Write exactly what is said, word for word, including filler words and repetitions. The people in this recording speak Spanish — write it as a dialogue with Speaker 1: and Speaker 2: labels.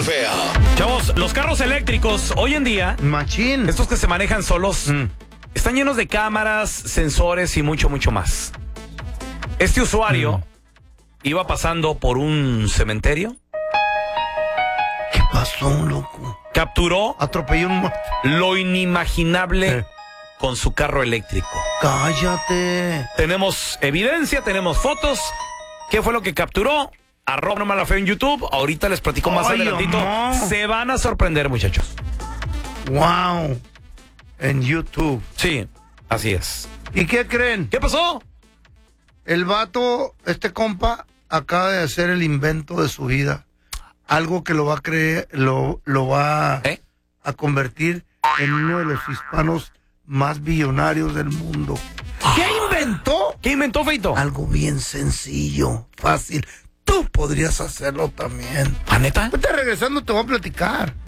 Speaker 1: fea.
Speaker 2: Chavos, los carros eléctricos hoy en día,
Speaker 3: Machín.
Speaker 2: estos que se manejan solos,
Speaker 3: Mm.
Speaker 2: están llenos de cámaras, sensores y mucho, mucho más. Este usuario
Speaker 3: Mm.
Speaker 2: iba pasando por un cementerio,
Speaker 3: ¿Qué pasó, loco?
Speaker 2: capturó
Speaker 3: Atropelló un...
Speaker 2: lo inimaginable
Speaker 3: Eh.
Speaker 2: con su carro eléctrico.
Speaker 3: Cállate.
Speaker 2: Tenemos evidencia, tenemos fotos. ¿Qué fue lo que capturó? Arroba No Me La Feo en YouTube. Ahorita les platico más
Speaker 3: Ay,
Speaker 2: adelantito.
Speaker 3: amor.
Speaker 2: Se van a sorprender, muchachos.
Speaker 3: Wow. En YouTube.
Speaker 2: Sí, así es.
Speaker 3: ¿Y qué creen?
Speaker 2: ¿Qué pasó?
Speaker 3: El vato, este compa, acaba de hacer el invento de su vida. Algo que lo va a creer, lo, lo va
Speaker 2: ¿Eh?
Speaker 3: a convertir en uno de los hispanos más billonarios del mundo. ¿Qué inventó?
Speaker 2: ¿Qué inventó, Feito?
Speaker 3: Algo bien sencillo, fácil. Tú podrías hacerlo también.
Speaker 2: ¿Ah, neta?
Speaker 3: Ahorita regresando te voy a platicar.